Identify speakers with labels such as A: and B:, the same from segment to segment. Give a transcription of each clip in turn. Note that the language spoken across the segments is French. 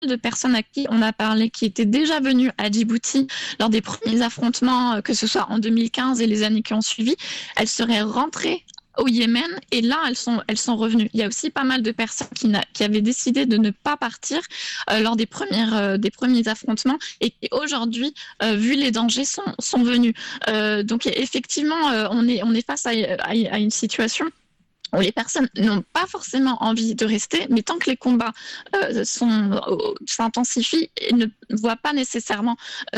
A: de personnes à qui on a parlé qui étaient déjà venues à Djibouti lors des premiers affrontements, que ce soit en 2015 et les années qui ont suivi, elles seraient rentrées au Yémen et là elles sont revenues. Il y a aussi pas mal de personnes qui avaient décidé de ne pas partir lors des premiers affrontements et qui aujourd'hui, vu les dangers, sont venus. Donc effectivement, on est face à une situation où les personnes n'ont pas forcément envie de rester, mais tant que les combats s'intensifient, ils ne voient pas nécessairement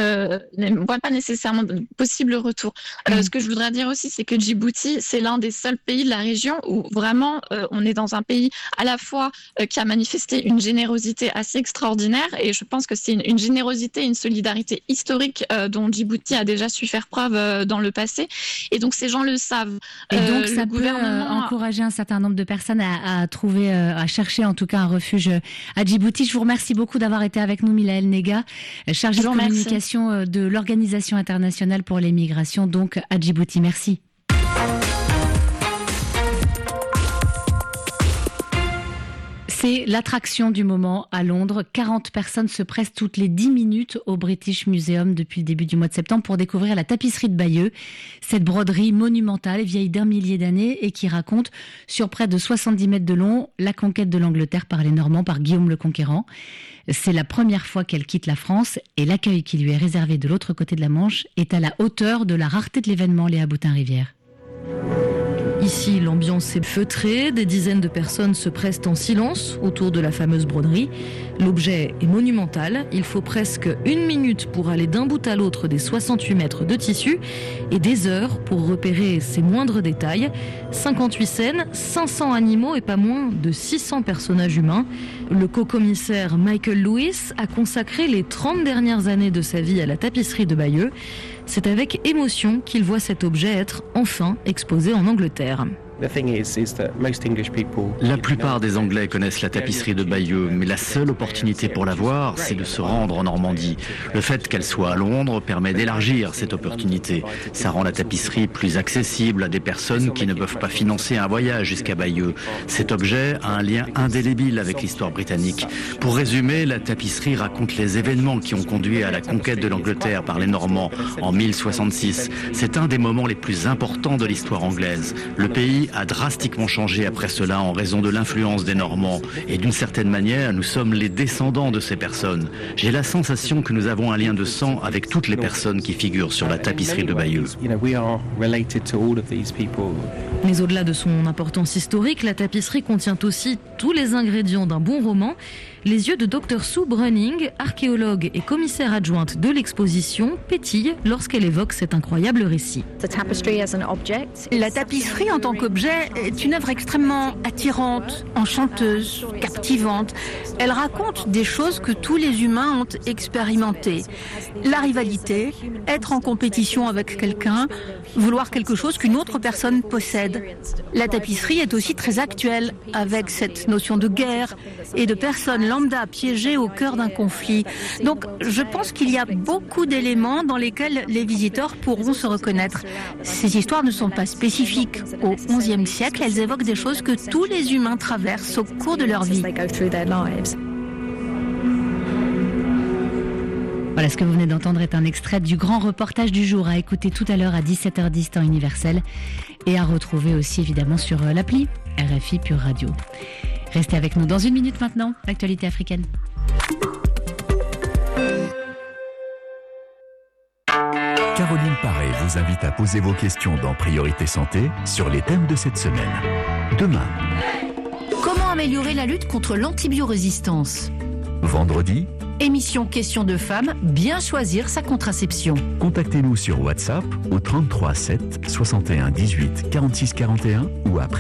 A: de possible retour. Ce que je voudrais dire aussi, c'est que Djibouti, c'est l'un des seuls pays de la région où vraiment on est dans un pays à la fois qui a manifesté une générosité assez extraordinaire, et je pense que c'est une générosité, une solidarité historique dont Djibouti a déjà su faire preuve dans le passé, et donc ces gens le savent.
B: Et donc ça peut encourager un certain nombre de personnes à trouver, à chercher en tout cas un refuge à Djibouti. Je vous remercie beaucoup d'avoir été avec nous, Milaëlle Nega, chargée de communication de l'Organisation internationale pour les migrations, donc à Djibouti. Merci. C'est l'attraction du moment à Londres. 40 personnes se pressent toutes les 10 minutes au British Museum depuis le début du mois de septembre pour découvrir la tapisserie de Bayeux. Cette broderie monumentale, vieille d'1 millier d'années et qui raconte sur près de 70 mètres de long la conquête de l'Angleterre par les Normands, par Guillaume le Conquérant. C'est la première fois qu'elle quitte la France et l'accueil qui lui est réservé de l'autre côté de la Manche est à la hauteur de la rareté de l'événement, Léa Boutin-Rivière.
C: Ici, l'ambiance est feutrée, des dizaines de personnes se pressent en silence autour de la fameuse broderie. L'objet est monumental, il faut presque 1 minute pour aller d'un bout à l'autre des 68 mètres de tissu et des heures pour repérer ses moindres détails. 58 scènes, 500 animaux et pas moins de 600 personnages humains. Le co-commissaire Michael Lewis a consacré les 30 dernières années de sa vie à la tapisserie de Bayeux. C'est avec émotion qu'il voit cet objet être enfin exposé en Angleterre.
D: La plupart des Anglais connaissent la tapisserie de Bayeux, mais la seule opportunité pour la voir, c'est de se rendre en Normandie. Le fait qu'elle soit à Londres permet d'élargir cette opportunité. Ça rend la tapisserie plus accessible à des personnes qui ne peuvent pas financer un voyage jusqu'à Bayeux. Cet objet a un lien indélébile avec l'histoire britannique. Pour résumer, la tapisserie raconte les événements qui ont conduit à la conquête de l'Angleterre par les Normands en 1066. C'est un des moments les plus importants de l'histoire anglaise. Le pays a drastiquement changé après cela en raison de l'influence des Normands. Et d'une certaine manière, nous sommes les descendants de ces personnes. J'ai la sensation que nous avons un lien de sang avec toutes les personnes qui figurent sur la tapisserie de Bayeux.
C: Mais au-delà de son importance historique, la tapisserie contient aussi tous les ingrédients d'un bon roman. Les yeux de Dr Sue Brunning, archéologue et commissaire adjointe de l'exposition, pétillent lorsqu'elle évoque cet incroyable récit.
E: La tapisserie en tant qu'objet est une œuvre extrêmement attirante, enchanteuse, captivante. Elle raconte des choses que tous les humains ont expérimentées. La rivalité, être en compétition avec quelqu'un, vouloir quelque chose qu'une autre personne possède. La tapisserie est aussi très actuelle, avec cette notion de guerre et de personnes lambda piégées au cœur d'un conflit. Donc je pense qu'il y a beaucoup d'éléments dans lesquels les visiteurs pourront se reconnaître. Ces histoires ne sont pas spécifiques au XIe siècle, elles évoquent des choses que tous les humains traversent au cours de leur vie.
B: Voilà, ce que vous venez d'entendre est un extrait du grand reportage du jour à écouter tout à l'heure à 17h10 temps universel et à retrouver aussi évidemment sur l'appli RFI Pure Radio. Restez avec nous dans 1 minute maintenant, l'actualité africaine.
F: Caroline Paré vous invite à poser vos questions dans Priorité Santé sur les thèmes de cette semaine. Demain.
G: Comment améliorer la lutte contre l'antibiorésistance ?
F: Vendredi.
G: Émission Questions de femmes, bien choisir sa contraception.
F: Contactez-nous sur WhatsApp au 33 7 61 18 46 41 ou à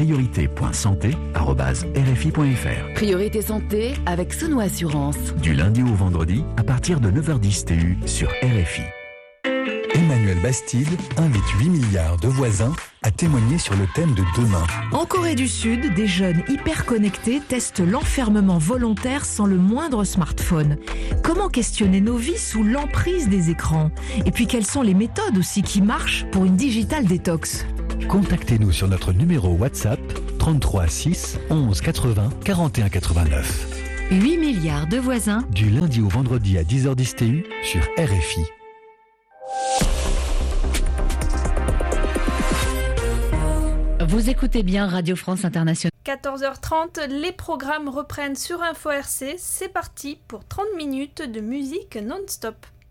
F: priorité.santé@rfi.fr.
H: Priorité Santé avec Souno Assurance.
F: Du lundi au vendredi à partir de 9h10 TU sur RFI. Emmanuel Bastide invite 8 milliards de voisins à témoigner sur le thème de demain.
I: En Corée du Sud, des jeunes hyper connectés testent l'enfermement volontaire sans le moindre smartphone. Comment questionner nos vies sous l'emprise des écrans ? Et puis quelles sont les méthodes aussi qui marchent pour une digital détox ?
F: Contactez-nous sur notre numéro WhatsApp 33 6 11 80 41 89.
H: 8 milliards de voisins.
F: Du lundi au vendredi à 10h10 TU sur RFI.
B: Vous écoutez bien Radio France Internationale.
J: 14h30, les programmes reprennent sur Info RC. C'est parti pour 30 minutes de musique non-stop.